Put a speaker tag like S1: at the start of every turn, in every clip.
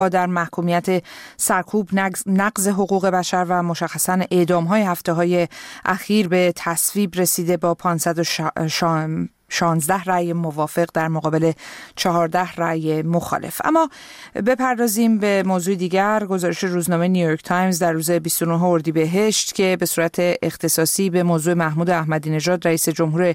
S1: در محکومیت سرکوب، نقض حقوق بشر و مشخصاً اعدام‌های هفته‌های اخیر به تصویب رسیده با 516 رأی موافق در مقابل 14 رأی مخالف. اما بپردازیم به موضوع دیگر. گزارش روزنامه نیویورک تایمز در روز 29 اردیبهشت که به صورت اختصاصی به موضوع محمود احمدی نژاد رئیس جمهور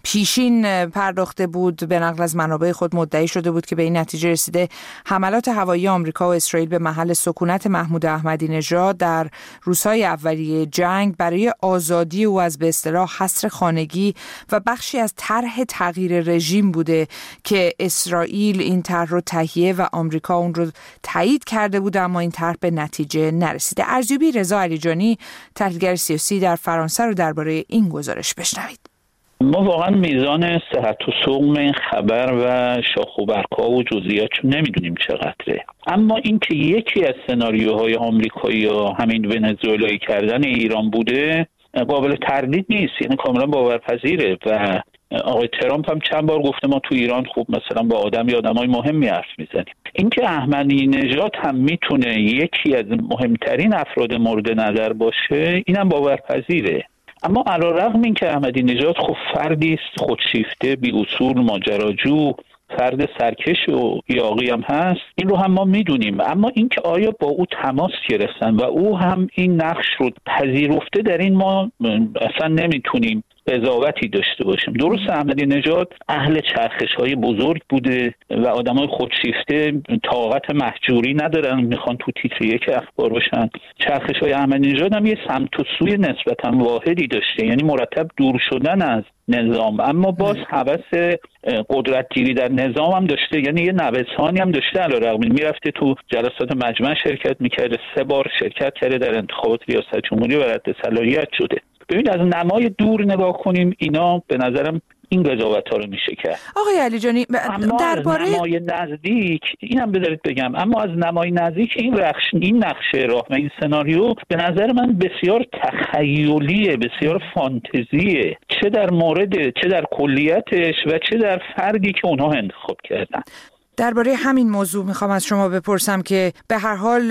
S1: پیشین پرداخته بود، به نقل از منابع خود مدعی شده بود که به این نتیجه رسیده حملات هوایی آمریکا و اسرائیل به محل سکونت محمود احمدی نژاد در روزهای اولیه جنگ برای آزادی او از به اصطلاح حصر خانگی و بخشی از طرح تغییر رژیم بوده که اسرائیل این طرح رو تهیه و آمریکا اون رو تایید کرده بود، اما این طرح به نتیجه نرسیده. ارزیابی رضا علیجانی، تحلیلگر سیاسی در فرانسه، رو درباره این گزارش بشنوید.
S2: ما واقعا میزان صحت و سقم این خبر و شاخ و برگ‌ها و جزئیاتش نمیدونیم چقدره، اما اینکه یکی از سناریوهای آمریکایی یا همین ونزوئلایی کردن ایران بوده قابل تردید نیست، یعنی کاملا باورپذیره. و آقای ترامپ هم چند بار گفته ما تو ایران خوب مثلا با آدمای مهمی حرف میزنیم. اینکه احمدی نژاد هم میتونه یکی از مهمترین افراد مورد نظر باشه اینم باورپذیره. اما علیرغم اینکه احمدی نژاد خب فردی است خودشیفته، بی اصول، ماجراجو، فرد سرکش و یاغی هم هست، این رو هم ما میدونیم. اما اینکه آیا با او تماس گرفتن و او هم این نقش رو پذیرفته، در این ما اصلا نمیتونیم قضاوتی داشته باشیم. درست احمدی نژاد اهل چرخش‌های بزرگ بوده و آدمای خودشیفته طاقت مهجوری ندارن، میخوان تو تیتر یک اخبار باشن. چرخش‌های احمدی نژاد هم یه سمت و سوی نسبتاً واحدی داشته، یعنی مرتب دور شدن از نظام، اما باز هوس قدرتگیری در نظام هم داشته، یعنی یه نوسانی هم داشته. علیرغم میرفته تو جلسات مجمع شرکت میکرده، 3 بار شرکت کرده در انتخابات ریاست جمهوری و رد صلاحیت شده. ببین از نمای دور نگاه کنیم، اینا به نظرم این قضاوت‌ها رو میشه کرد.
S1: آقای علیجانی درباره
S2: نمای نزدیک اینم بذارید بگم، اما از نمای نزدیک این نقشه راه و این سناریو به نظر من بسیار تخیلیه، بسیار فانتزیه، چه در مورد چه در کلیتش و چه در فردی که اونها انتخاب کردن.
S1: درباره همین موضوع میخوام از شما بپرسم که به هر حال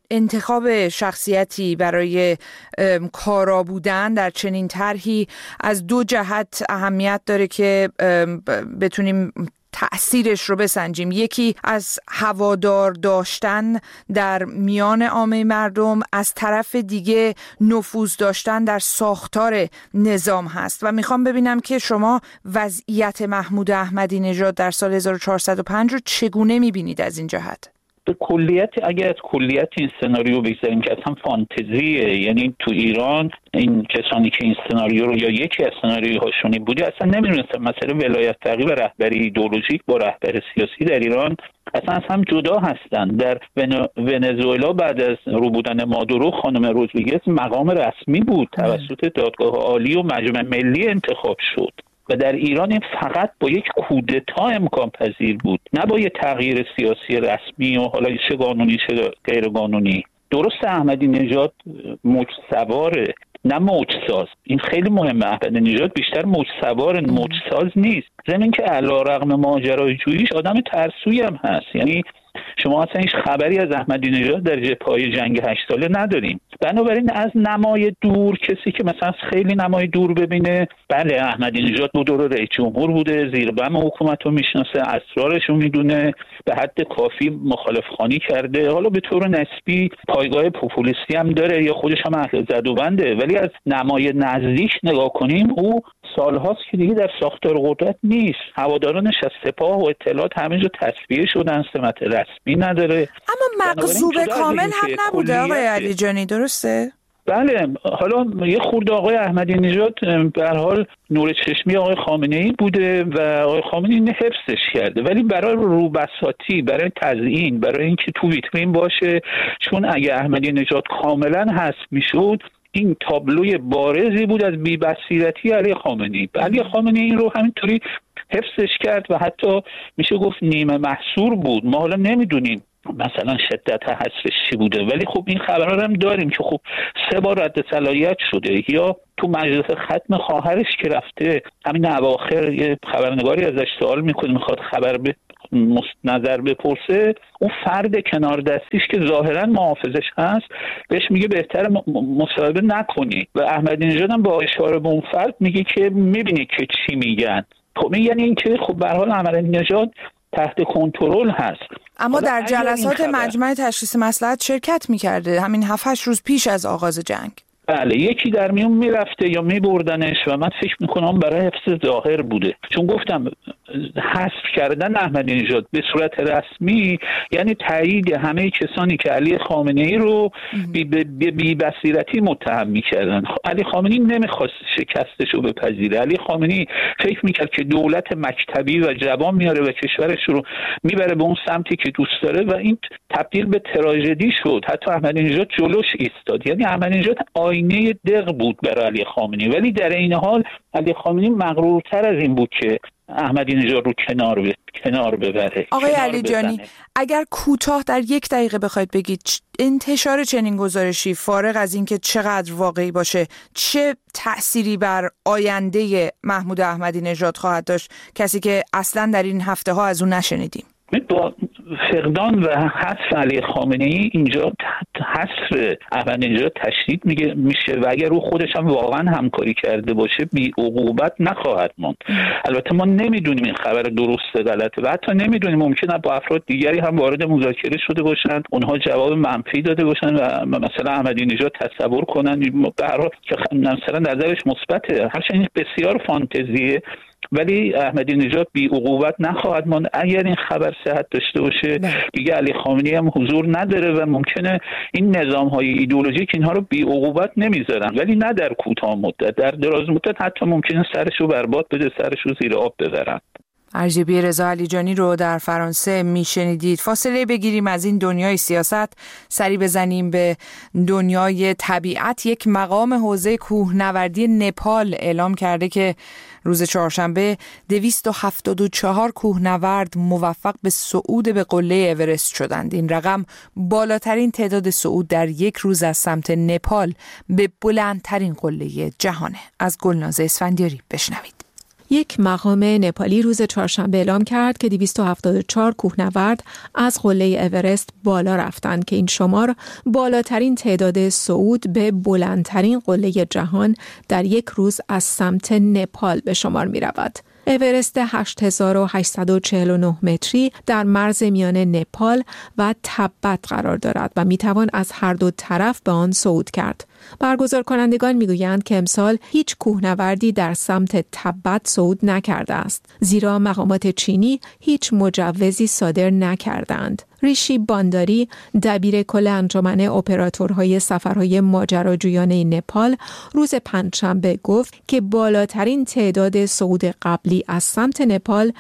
S1: انتخاب شخصیتی برای کارا بودن در چنین طرحی از 2 جهت اهمیت داره که بتونیم تأثیرش رو بسنجیم. یکی از هوادار داشتن در میان عامه مردم، از طرف دیگه نفوذ داشتن در ساختار نظام هست و میخوام ببینم که شما وضعیت محمود احمدی نژاد در سال 1405 رو چگونه میبینید از این جهت؟
S2: به کلیت اگر از کلیت این سناریو بگذاریم که اصلا فانتزیه، یعنی تو ایران این کسانی که این سناریو رو یا یکی از سناریوهاشونی بوده اصلا نمیدونستن مسئله ولایت فقیه و رهبری ایدئولوژیک با رهبر سیاسی در ایران اصلا از هم جدا هستن. در ونزوئلا بعد از رو بودن مادورو خانم رودریگز مقام رسمی بود، توسط دادگاه عالی و مجمع ملی انتخاب شد و در ایران این فقط با یک کودتا امکان پذیر بود، نه با یک تغییر سیاسی رسمی و حالا چه قانونی چه غیر قانونی. درست احمدی نژاد موج سواره نه موج ساز، این خیلی مهمه. احمدی نژاد بیشتر موج سوار، موج ساز نیست. ضمن اینکه علیرغم ماجراجوییش آدم ترسویی هم هست، یعنی شما اصلا هیچ خبری از احمدی نژاد در جبهه‌های جنگ 8 ساله نداریم. بنابراین از نمای دور کسی که مثلا خیلی نمای دور ببینه، بله احمدی نژاد دو رئیس جمهور بوده، زیر بم حکومت رو میشناسه، اسرارش رو میدونه، به حد کافی مخالف خوانی کرده، حالا به طور نسبی پایگاه پوپولیستی هم داره یا خودش هم اهل زد و بنده، ولی از نمای نزدیک نگاه کنیم او سالهاست که دیگه در ساختار قدرت نیست. هوادارانش از سپاه و اطلاعات همه جا تصفیه شدن، سمت رسمی نداره.
S1: اما مغصوب کامل هم نبوده آقای علیجانی، درسته؟
S2: بله، حالا یه خورده آقای احمدی نژاد به هر حال نور چشمی آقای خامنه‌ای بوده و آقای خامنه‌ای اینو حفظش کرده، ولی برای روبساطی، برای تزیین، برای اینکه تو ویترین باشه، چون اگه احمدی نژاد کاملا حذف میشد این تابلوی بارزی بود از بی‌بصیرتی علی خامنه‌ای. علی خامنه‌ای این رو همینطوری حفظش کرد و حتی میشه گفت نیمه محصور بود. ما حالا نمیدونیم مثلا شدت حذفش چی بوده، ولی خب این خبرها رو هم داریم که خب 3 بار رد صلاحیت شده. یا تو مجلس ختم خواهرش که رفته همین اواخر یه خبرنگاری ازش سوال میکنه، میخواد خبر نظر بپرسه، اون فرد کنار دستیش که ظاهرا محافظش هست بهش میگه بهتر مصاحبه نکنی و احمدی نژاد هم با اشاره به اون فرد میگه که میبینی که چی میگن. خب یعنی این که خب به هر حال احمدی نژاد تحت کنترل هست.
S1: اما در جلسات مجمع تشخیص مصلحت شرکت میکرده همین 7-8 روز پیش از آغاز جنگ.
S2: بله، یکی در میون میرفته یا میبردنش و من فکر میکنم برای حفظ ظاهر بوده، چون گفتم حذف کردن احمدی نژاد به صورت رسمی یعنی تایید همه کسانی که علی خامنه‌ای رو بی بصیرتی متهم میکردن. علی خامنه‌ای نمیخواست شکستش رو بپذیره. علی خامنه‌ای فکر میکرد که دولت مکتبی و جوان میاره و کشورش رو میبره به اون سمتی که دوست داره و این تبدیل به تراژدی شد. حتی احمدی نژاد جلوش ایستاد. یعنی احمدی نژاد آینه دق بود برای علی خامنه‌ای، ولی در این حال علی خامنه‌ای مغرورتر از این بود که احمدی نژاد رو کنار ببره.
S1: آقای علیجانی، اگر کوتاه در 1 دقیقه بخواید بگید انتشار چنین گزارشی فارغ از اینکه چقدر واقعی باشه چه تأثیری بر آینده محمود احمدی نژاد خواهد داشت، کسی که اصلا در این هفته ها از اون نشنیدیم؟
S2: با فقدان و حذف علی خامنه‌ای اینجا حذف احمدی نژاد تشدید میشه و اگر او خودش هم واقعا همکاری کرده باشه بی عقوبت نخواهد ماند. البته ما نمیدونیم این خبر درسته غلطه و حتی نمیدونیم، ممکنه با افراد دیگری هم وارد مذاکره شده باشند، اونها جواب منفی داده باشند و مثلا احمدی نژاد تصور کنن به هر حال که مثلا نظرش مثبته، هرچند بسیار فانتزیه، ولی احمدی نژاد بی عقوبت نخواهد ماند. اگر این خبر صحت داشته باشه دیگه علی خامنه‌ای هم حضور نداره و ممکنه این نظام‌های ایدئولوژیک اینها رو بی عقوبت نمیذارن، ولی نه در کوتاه مدت، در دراز مدت حتی ممکنه سرش رو برباد بده، سرش رو زیر آب ببرن.
S1: ارجبی رضا علیجانی رو در فرانسه میشنیدید. فاصله بگیریم از این دنیای سیاست، سری بزنیم به دنیای طبیعت. یک مقام حوزه کوهنوردی نپال اعلام کرده که روز چهارشنبه 274 کوهنورد موفق به صعود به قله اورست شدند. این رقم بالاترین تعداد صعود در یک روز از سمت نپال به بلندترین قله جهانه. از گلناز اسفندیاری بشنوید.
S3: یک مقام نپالی روز چهارشنبه اعلام کرد که 274 کوهنورد از قله اورست بالا رفتند که این شمار بالاترین تعداد صعود به بلندترین قله جهان در یک روز از سمت نپال به شمار می رود. اورست 8849 متری در مرز میان نپال و تبت قرار دارد و میتوان از هر دو طرف به آن صعود کرد. برگزار کنندگان میگویند که امسال هیچ کوهنوردی در سمت تبت صعود نکرده است، زیرا مقامات چینی هیچ مجوزی صادر نکردند. ریشی بانداری، دبیر کل انجمن اپراتورهای سفرهای ماجراجویانه نپال، روز پنجشنبه گفت که بالاترین تعداد صعود قبلی از سمت نپال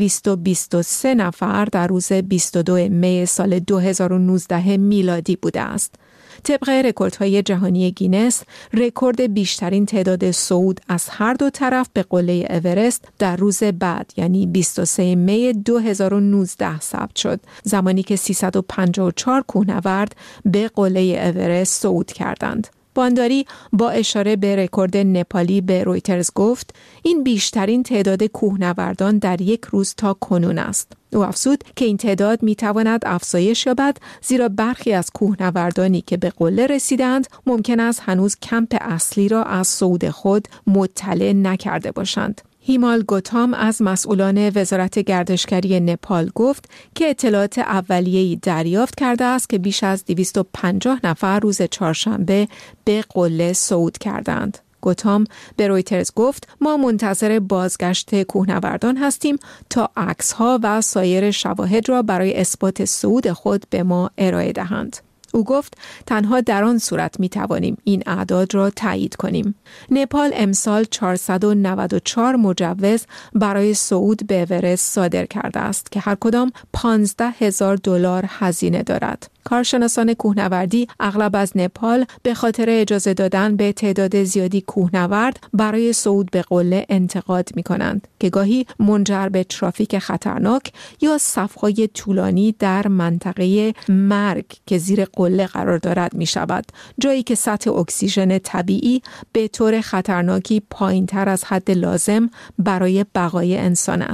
S3: 223 نفر در روز 22 می سال 2019 میلادی بوده است. طبق رکوردهای جهانی گینس، رکورد بیشترین تعداد صعود از هر دو طرف به قله اورست در روز بعد یعنی 23 می 2019 ثبت شد، زمانی که 354 کوهنورد به قله اورست صعود کردند. بانداری با اشاره به رکورد نپالی به رویترز گفت این بیشترین تعداد کوهنوردان در یک روز تا کنون است. او افزود که این تعداد میتواند افزایش یابد، زیرا برخی از کوهنوردانی که به قله رسیدند ممکن است هنوز کمپ اصلی را از صعود خود مطلع نکرده باشند. هیمال گوتام از مسئولان وزارت گردشگری نپال گفت که اطلاعات اولیه‌ای دریافت کرده است که بیش از 250 نفر روز چهارشنبه به قله صعود کردند. گوتام به رویترز گفت ما منتظر بازگشت کوهنوردان هستیم تا عکس‌ها و سایر شواهد را برای اثبات صعود خود به ما ارائه دهند. او گفت تنها در آن صورت می توانیم این اعداد را تایید کنیم. نپال امسال 494 مجوز برای صعود به اورست صادر کرده است که هر کدام $15,000 هزینه دارد. کارشناسان کوهنوردی اغلب از نپال به خاطر اجازه دادن به تعداد زیادی کوهنورد برای صعود به قله انتقاد می کنند که گاهی منجر به ترافیک خطرناک یا صف‌های طولانی در منطقه مرگ که زیر قله قرار دارد می شود، جایی که سطح اکسیژن طبیعی به طور خطرناکی پایین‌تر از حد لازم برای بقای انسان است.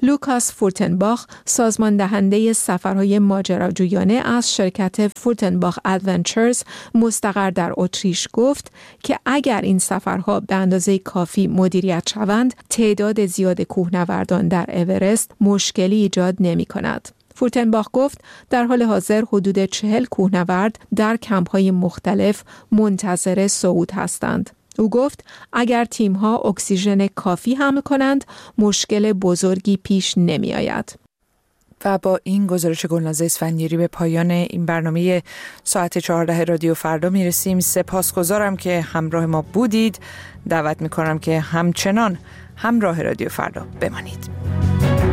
S3: لوکاس فورتنباخ، سازمان دهنده سفرهای ماجراجویانه از شرکت فورتنباخ ادونچرز مستقر در اتریش گفت که اگر این سفرها به اندازه کافی مدیریت شوند، تعداد زیاد کوهنوردان در اورست مشکلی ایجاد نمی کند. فورتنباخ گفت در حال حاضر حدود 40 کوهنورد در کمپ‌های مختلف منتظر صعود هستند. او گفت اگر تیم‌ها اکسیژن کافی حمل کنند، مشکل بزرگی پیش نمی آید.
S1: و با این گزارش گلناز اسفندیاری به پایان این برنامه ساعت 14 رادیو فردا میرسیم. سپاسگزارم که همراه ما بودید. دعوت میکنم که همچنان همراه رادیو فردا بمانید.